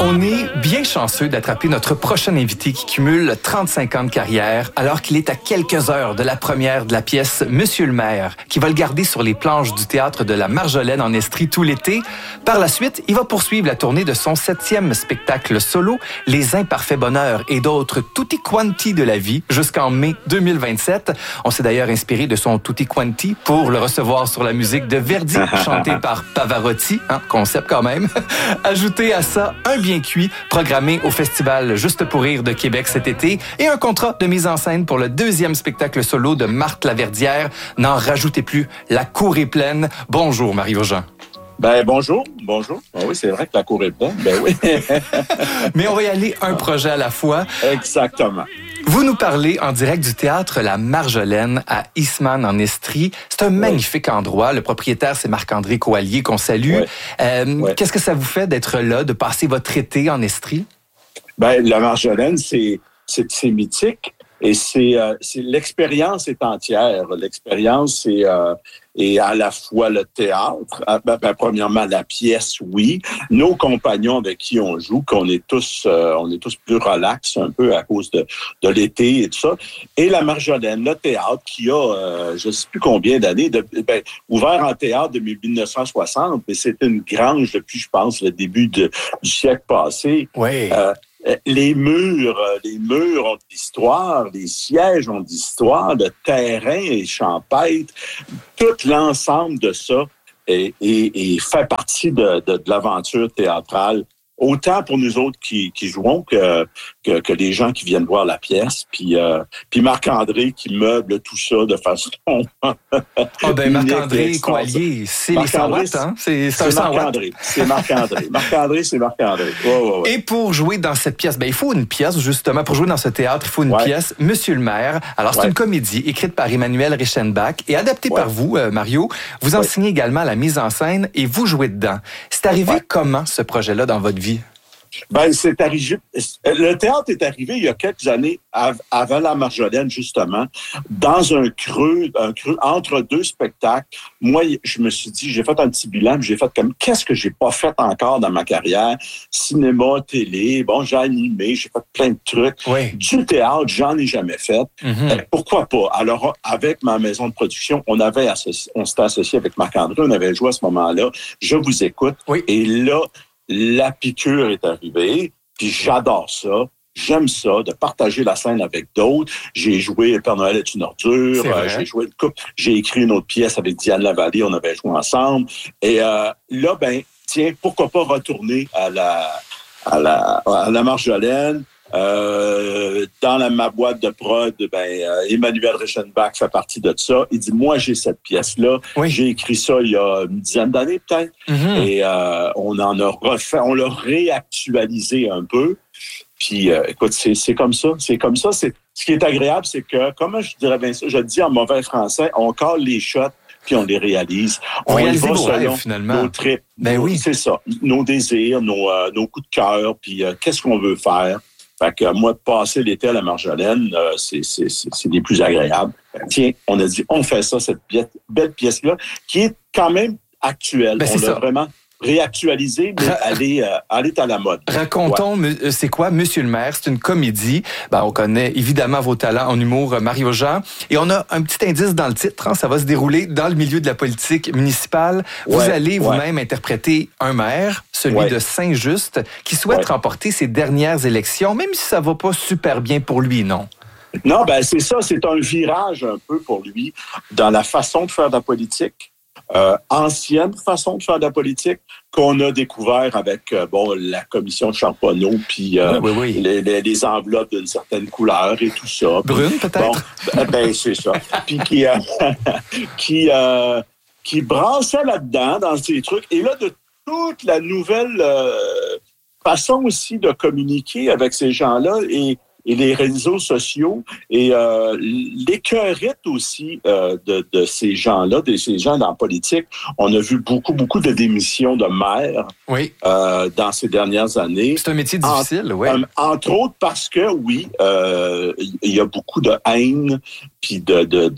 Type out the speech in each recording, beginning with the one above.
On est bien chanceux d'attraper notre prochain invité qui cumule 35 ans de carrière alors qu'il est à quelques heures de la première de la pièce Monsieur le maire, qui va le garder sur les planches du théâtre de la Marjolaine en Estrie tout l'été. Par la suite, il va poursuivre la tournée de son 7e spectacle solo, Les Imparfaits Bonheurs et d'autres tutti quanti de la vie, jusqu'en mai 2027. On s'est d'ailleurs inspiré de son tutti quanti pour le recevoir sur la musique de Verdi, chantée par Pavarotti, concept quand même. Ajoutez à ça un bien cuit, programmé au Festival Juste pour rire de Québec cet été, et un contrat de mise en scène pour le 2e spectacle solo de Marthe Laverdière. N'en rajoutez plus, la cour est pleine. Bonjour, Marie-Jean. Bonjour. Ah oui, c'est vrai que la cour est pleine. Oui. Mais on va y aller un projet à la fois. Exactement. Vous nous parlez en direct du théâtre La Marjolaine à Eastman en Estrie. C'est un magnifique endroit. Le propriétaire, c'est Marc-André Coallier, qu'on salue. Qu'est-ce que ça vous fait d'être là, de passer votre été en Estrie? La Marjolaine, c'est mythique. Et c'est l'expérience est entière. L'expérience est à la fois le théâtre, premièrement la pièce, oui. Nos compagnons avec qui on joue, qu'on est tous plus relax un peu à cause de l'été et tout ça. Et la Marjolaine, le théâtre qui a je ne sais plus combien d'années, ouvert en théâtre depuis 1960, mais c'est une grange depuis, je pense, le début du siècle passé. Oui. Les murs ont de l'histoire, les sièges ont de l'histoire, le terrain est champêtre, tout l'ensemble de ça est fait partie de l'aventure théâtrale. Autant pour nous autres qui jouons que les gens qui viennent voir la pièce. Puis Marc-André qui meuble tout ça de façon... Marc-André Coallier, c'est les 100 watts, hein? C'est Marc-André. C'est Marc-André. Marc-André, c'est Marc-André. Ouais. Et pour jouer dans cette pièce, il faut une pièce, justement. Pour jouer dans ce théâtre, il faut une pièce. Monsieur le maire. Alors, c'est une comédie écrite par Emmanuel Reichenbach et adaptée par vous, Mario. Vous enseignez également la mise en scène et vous jouez dedans. C'est arrivé comment, ce projet-là, dans votre vie? C'est arrivé. Le théâtre est arrivé il y a quelques années avant la Marjolaine, justement, dans un creux entre deux spectacles. Moi, je me suis dit, j'ai fait un petit bilan, j'ai fait comme qu'est-ce que j'ai pas fait encore dans ma carrière? Cinéma, télé, j'ai animé, j'ai fait plein de trucs. Oui. Du théâtre, j'en ai jamais fait. Mm-hmm. Pourquoi pas? Alors, avec ma maison de production, on s'était associé avec Marc-André, on avait joué à ce moment-là. Je vous écoute. Oui. Et là, la piqûre est arrivée, puis j'adore ça. J'aime ça, de partager la scène avec d'autres. J'ai joué Père Noël est une ordure, j'ai joué une coupe, j'ai écrit une autre pièce avec Diane Lavallée, on avait joué ensemble. Et là, pourquoi pas retourner à la Marjolaine. Dans ma boîte de prod, Emmanuel Reichenbach fait partie de ça. Il dit, moi, j'ai cette pièce-là. Oui. J'ai écrit ça il y a une dizaine d'années, peut-être. Mm-hmm. Et on l'a réactualisé un peu. Puis, écoute, c'est comme ça. C'est comme ça. Ce qui est agréable, c'est que, comment je dirais bien ça, je le dis en mauvais français, on colle les shots puis on les réalise. On y va selon finalement. Nos tripes. Oui. C'est ça. Nos désirs, nos coups de cœur, puis qu'est-ce qu'on veut faire. Fait que moi, passer l'été à la Marjolaine, c'est des plus agréables. Tiens, on a dit, on fait ça, cette belle pièce-là, qui est quand même actuelle. On l'a vraiment réactualisée, mais elle est à la mode. Racontons, c'est quoi Monsieur le maire? C'est une comédie. On connaît évidemment vos talents en humour, Mario-Jean. Et on a un petit indice dans le titre. Ça va se dérouler dans le milieu de la politique municipale. Vous allez vous-même interpréter un maire, celui de Saint-Just, qui souhaite remporter ses dernières élections, même si ça va pas super bien pour lui, non? Non, c'est ça. C'est un virage un peu pour lui dans la façon de faire de la politique. Ancienne façon de faire de la politique qu'on a découvert avec la commission Charbonneau puis les enveloppes d'une certaine couleur et tout ça. Brune, peut-être? C'est ça. Puis qui brassait là-dedans dans ces trucs. Et là, de toute la nouvelle façon aussi de communiquer avec ces gens-là et les réseaux sociaux et l'écœurite aussi de ces gens-là, de ces gens dans la politique. On a vu beaucoup de démissions de maires dans ces dernières années. C'est un métier difficile, entre autres parce que, il y a beaucoup de haine puis de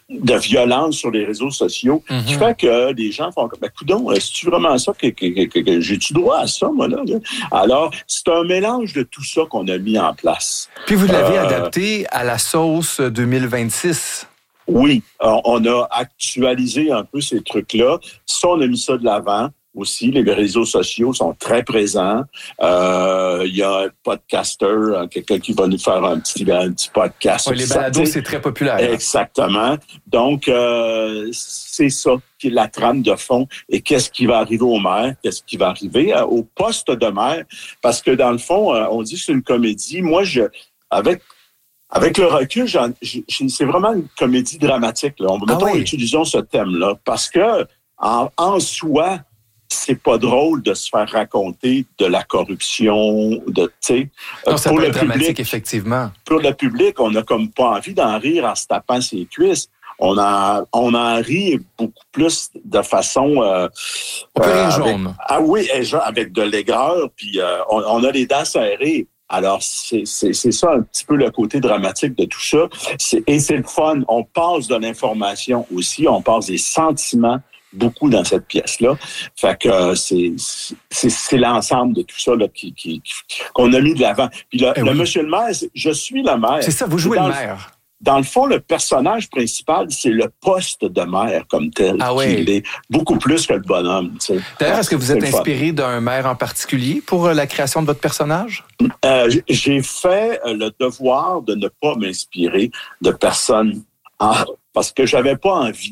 de violence sur les réseaux sociaux, qui fait que les gens font comme, coudonc, c'est-tu vraiment ça que j'ai-tu droit à ça, moi, là? Alors, c'est un mélange de tout ça qu'on a mis en place. Puis vous l'avez adapté à la sauce 2026. Oui, on a actualisé un peu ces trucs-là. Ça, on a mis ça de l'avant. Aussi, les réseaux sociaux sont très présents. Il y a un podcaster, quelqu'un qui va nous faire un petit podcast. Oui, les balados, c'est très populaire. Exactement. Donc, c'est ça qui est la trame de fond. Et qu'est-ce qui va arriver au maire? Qu'est-ce qui va arriver au poste de maire? Parce que dans le fond, on dit que c'est une comédie. Moi, avec le recul, c'est vraiment une comédie dramatique. Là. Utilisons ce thème-là. Parce que, en soi, c'est pas drôle de se faire raconter de la corruption, ça peut être dramatique, effectivement. Pour le public, on n'a comme pas envie d'en rire en se tapant ses cuisses. On en rit beaucoup plus de façon... on peut rire jaune. Avec de l'aigreur, puis on a les dents serrées. Alors, c'est ça un petit peu le côté dramatique de tout ça. Et c'est le fun. On passe de l'information aussi, on passe des sentiments beaucoup dans cette pièce-là. Fait que c'est l'ensemble de tout ça là, qu'on a mis de l'avant. Puis le monsieur le maire, je suis le maire. C'est ça, vous jouez le maire. Dans le fond, le personnage principal, c'est le poste de maire comme tel. Il est beaucoup plus que le bonhomme. D'ailleurs, est-ce que vous êtes inspiré d'un maire en particulier pour la création de votre personnage? J'ai fait le devoir de ne pas m'inspirer de personnes parce que j'avais pas envie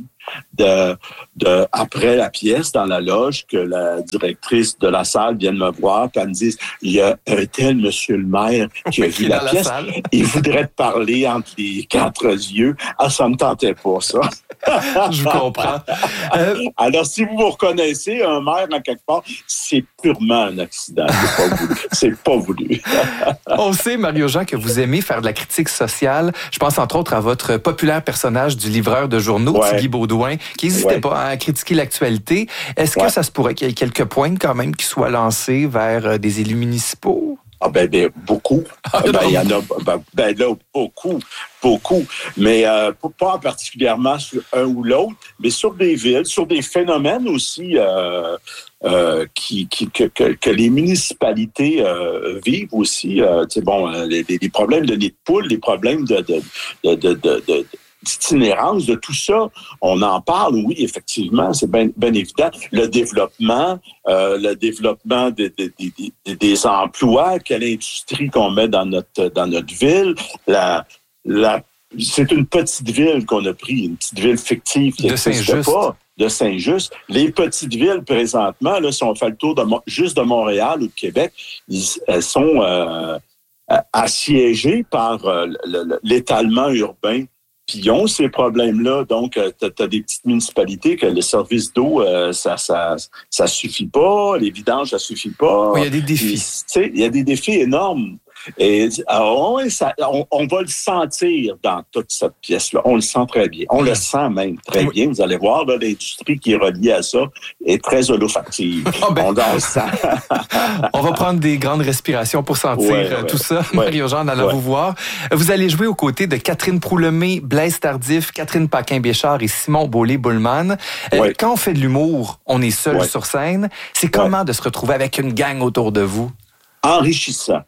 après la pièce dans la loge que la directrice de la salle vienne me voir et elle me dise il y a un tel monsieur le maire qui a vu la pièce, il voudrait te parler entre les quatre yeux. Ça me tentait pas, ça. Je vous comprends. Alors, si vous reconnaissez un maire en quelque part, c'est purement un accident. C'est pas voulu. On sait, Mario-Jean, que vous aimez faire de la critique sociale. Je pense entre autres à votre populaire personnage du livreur de journaux, Tigui Baudouin, qui n'hésitait pas à critiquer l'actualité. Est-ce que ça se pourrait qu'il y ait quelques pointes quand même qui soient lancées vers des élus municipaux? Beaucoup. Il y en a là, beaucoup. Mais pas particulièrement sur un ou l'autre, mais sur des villes, sur des phénomènes aussi que les municipalités vivent aussi. Les problèmes de nid de poule, les problèmes d'itinérance, de tout ça, on en parle, oui, effectivement, c'est bien évident. Le développement des emplois, quelle industrie qu'on met dans notre ville, c'est une petite ville qu'on a pris, une petite ville fictive qui n'existe pas, de Saint-Just. Les petites villes, présentement, là, si on fait le tour juste de Montréal ou de Québec, elles sont assiégées par l'étalement urbain. Puis ils ont ces problèmes-là. Donc, tu as des petites municipalités que le service d'eau, ça suffit pas. Les vidanges, ça suffit pas. Oui, il y a des défis. Il y a des défis énormes. Et on va le sentir dans toute cette pièce-là. On le sent très bien. On le sent même très bien. Vous allez voir, là, l'industrie qui est reliée à ça est très olfactive. On le sent. On va prendre des grandes respirations pour sentir tout ça. Mario-Jean, en allant vous voir. Vous allez jouer aux côtés de Catherine Proulomé, Blaise Tardif, Catherine Paquin-Béchard et Simon Beaulieu-Boulman. Quand on fait de l'humour, on est seul sur scène. C'est comment de se retrouver avec une gang autour de vous? Enrichissant.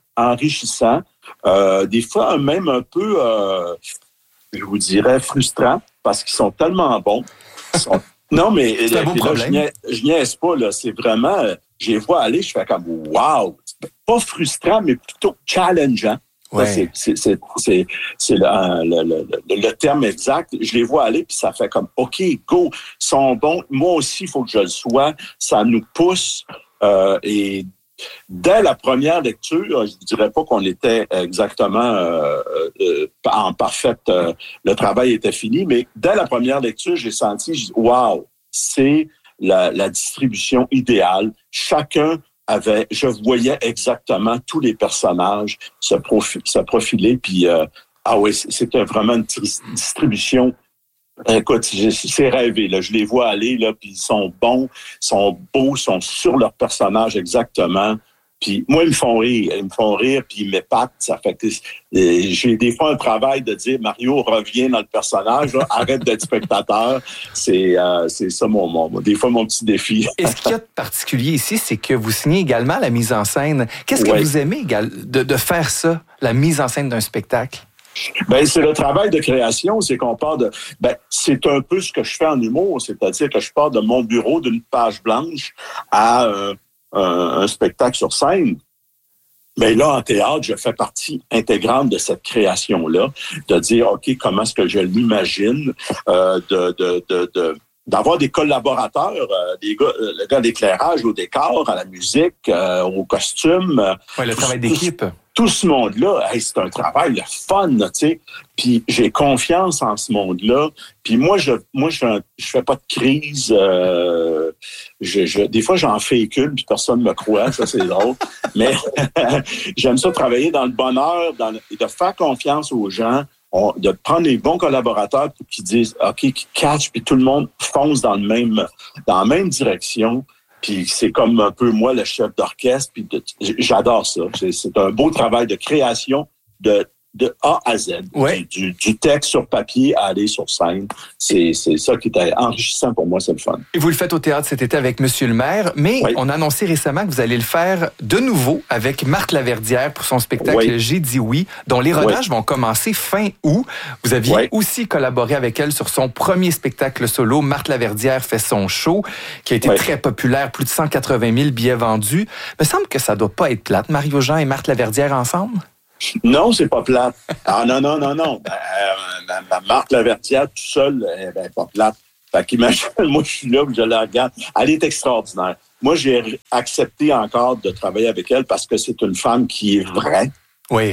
Des fois, même un peu, je vous dirais, frustrant, parce qu'ils sont tellement bons. Non, mais c'est un beau problème. Je niaise pas, là. C'est vraiment, je les vois aller, je fais comme, wow! Pas frustrant, mais plutôt challengeant. Ouais. C'est le terme exact. Je les vois aller, puis ça fait comme, OK, go, ils sont bons. Moi aussi, il faut que je le sois. Ça nous pousse. Et dès la première lecture, je ne dirais pas qu'on était exactement en parfaite... le travail était fini, mais dès la première lecture, j'ai senti, wow, c'est la distribution idéale. Chacun je voyais exactement tous les personnages se profiler, puis c'était vraiment une distribution. Écoute, c'est rêvé, là. Je les vois aller, là, puis ils sont bons, sont beaux, sont sur leur personnage exactement. Puis moi, ils me font rire, puis ils m'épatent. Ça fait que j'ai des fois un travail de dire, Mario, reviens dans le personnage, là, arrête d'être spectateur. C'est ça des fois mon petit défi. Et ce qu'il y a de particulier ici, c'est que vous signez également la mise en scène. Qu'est-ce que vous aimez de faire ça, la mise en scène d'un spectacle? Ben, c'est le travail de création, c'est qu'on part de... Ben, c'est un peu ce que je fais en humour, c'est-à-dire que je pars de mon bureau d'une page blanche à un spectacle sur scène. Mais là, en théâtre, je fais partie intégrante de cette création-là, de dire, OK, comment est-ce que je l'imagine, d'avoir des collaborateurs, le gars d'éclairage, au décor, à la musique, au costume. Oui, le travail d'équipe. Tout ce monde-là, c'est un travail le fun, tu sais. Puis j'ai confiance en ce monde-là. Puis moi, je fais pas de crise. Des fois, j'en fais une, puis personne me croit. Ça, c'est drôle. Mais j'aime ça travailler dans le bonheur, de faire confiance aux gens, de prendre les bons collaborateurs qui disent, OK, qui catchent, puis tout le monde fonce dans la même direction. Puis c'est comme un peu moi le chef d'orchestre, puis j'adore ça. C'est un beau travail de création de A à Z. Ouais. Du texte sur papier à aller sur scène. C'est ça qui est enrichissant pour moi, c'est le fun. Et vous le faites au théâtre cet été avec Monsieur le maire, mais on a annoncé récemment que vous allez le faire de nouveau avec Marthe Laverdière pour son spectacle J'ai dit oui, dont les rodages vont commencer fin août. Vous aviez aussi collaboré avec elle sur son premier spectacle solo, Marthe Laverdière fait son show, qui a été très populaire, plus de 180 000 billets vendus. Il me semble que ça doit pas être plate, Mario-Jean et Marthe Laverdière ensemble? Non, c'est pas plate. Ah non. Marthe Laverdière, tout seul, pas plate. Fait qu'imagine, moi, je suis là, je la regarde. Elle est extraordinaire. Moi, j'ai accepté encore de travailler avec elle parce que c'est une femme qui est vraie. Oui.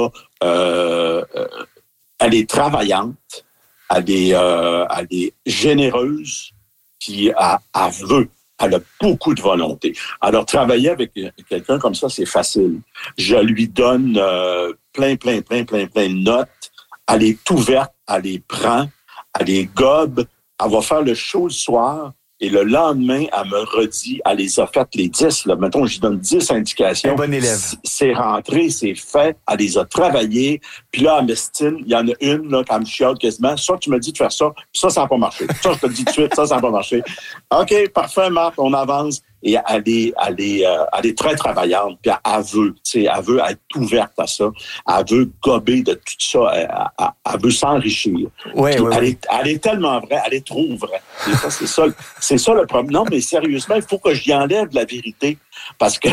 Elle est travaillante. Elle est généreuse. Puis elle veut. Elle a beaucoup de volonté. Alors, travailler avec quelqu'un comme ça, c'est facile. Je lui donne plein de notes. Elle est ouverte, elle les prend, elle les gobe. Elle va faire le show le soir et le lendemain, elle me redit, elle les a faites les 10. Là. Mettons, je lui donne 10 indications. Un bon élève. C'est rentré, c'est fait. Elle les a travaillées. Puis là, à Mestine, il y en a une là, qui me chiale quasiment. Ça, tu me dis de faire ça. Puis ça n'a pas marché. Ça, je te le dis tout de suite, ça n'a pas marché. OK, parfait, Marc, on avance. Et elle est très travaillante. Puis elle veut être ouverte à ça. Elle veut gober de tout ça. Elle veut s'enrichir. Elle est tellement vraie. Elle est trop vraie. C'est ça le problème. Non, mais sérieusement, il faut que j'y enlève la vérité. Parce que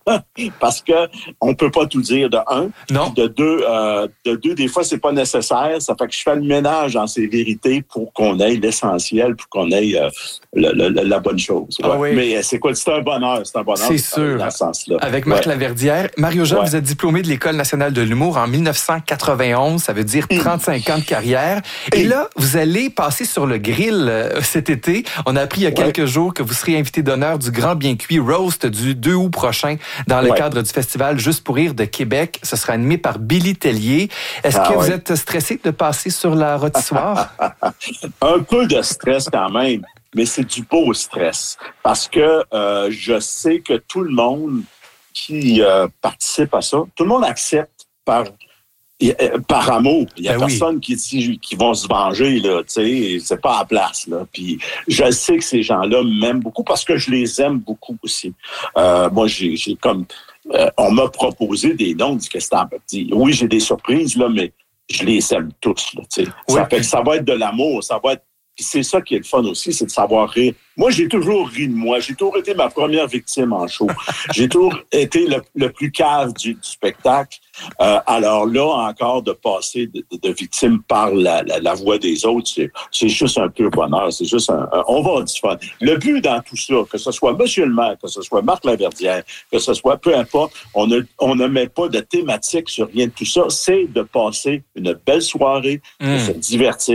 on peut pas tout dire de un. Non. De deux, des fois, c'est pas nécessaire. Ça fait que je fais le ménage dans ces vérités pour qu'on ait l'essentiel, pour qu'on ait la bonne chose. Ouais. Ah oui. Mais c'est quoi? C'est un bonheur. C'est sûr. Dans ce sens-là. Avec Marthe Laverdière. Mario-Jean, vous êtes diplômé de l'École nationale de l'humour en 1991. Ça veut dire 35 ans de carrière. Et là, vous allez passer sur le grill cet été. On a appris il y a quelques jours que vous serez invité d'honneur du Grand Bien Cuit Roast du 2 août prochain dans le cadre du festival Juste pour rire de Québec. Ce sera animé par Billy Tellier. Est-ce que vous êtes stressé de passer sur la rôtissoire? Un peu de stress quand même. Mais c'est du beau stress parce que je sais que tout le monde qui participe à ça, tout le monde accepte par amour. Il y a personne qui vont se venger, là, tu sais, c'est pas à la place, là. Puis je sais que ces gens-là m'aiment beaucoup parce que je les aime beaucoup aussi. Moi, j'ai comme on m'a proposé des noms, dit qu'est-ce que t'en dis. Oui, j'ai des surprises, là, mais je les aime tous, là, tu sais. Ça fait que ça va être de l'amour, ça va être. Puis c'est ça qui est le fun aussi, c'est de savoir rire. Moi, j'ai toujours ri de moi. J'ai toujours été ma première victime en show. J'ai toujours été le plus cave du spectacle. Alors là, encore, de passer de victime par la voix des autres, c'est juste un pur bonheur. C'est juste on va avoir du fun. Le but dans tout ça, que ce soit Monsieur le maire, que ce soit Marthe Laverdière, que ce soit peu importe, on ne met pas de thématique sur rien de tout ça. C'est de passer une belle soirée, de se divertir,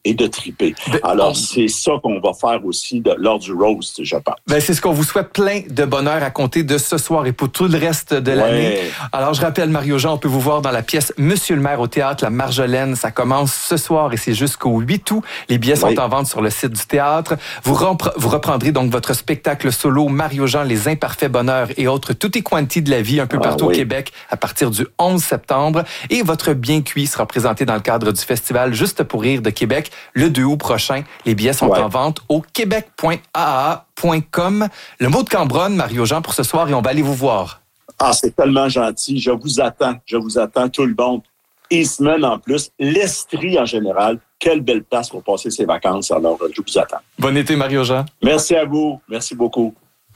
et de triper. Alors, c'est ça qu'on va faire aussi lors du roast, je pense. C'est ce qu'on vous souhaite, plein de bonheur à compter de ce soir et pour tout le reste de l'année. Alors, je rappelle, Mario-Jean, on peut vous voir dans la pièce Monsieur le maire au théâtre La Marjolaine. Ça commence ce soir et c'est jusqu'au 8 août. Les billets sont en vente sur le site du théâtre. Vous reprendrez donc votre spectacle solo Mario-Jean, Les Imparfaits Bonheurs et autres tutti quanti de la vie un peu partout au Québec à partir du 11 septembre. Et votre Bien cuit sera présenté dans le cadre du festival Juste pour rire de Québec le 2 août prochain. Les billets sont en vente au québec.aa.com. Le mot de Cambronne, Mario-Jean, pour ce soir, et on va aller vous voir. Ah, c'est tellement gentil. Je vous attends tout le monde. Eastman en plus, l'Estrie en général. Quelle belle place pour passer ses vacances. Alors, je vous attends. Bon été, Mario-Jean. Merci à vous. Merci beaucoup.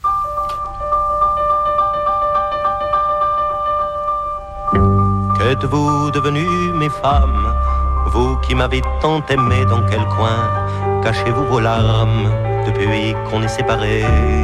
Qu'êtes-vous devenues, mes femmes, vous qui m'avez tant aimé, dans quel coin cachez-vous vos larmes depuis qu'on est séparés?